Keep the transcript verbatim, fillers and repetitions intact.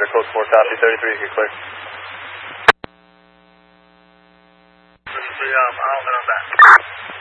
Honda code four, copy, thirty-three, you clear. thirty-three, um, I'll get on that.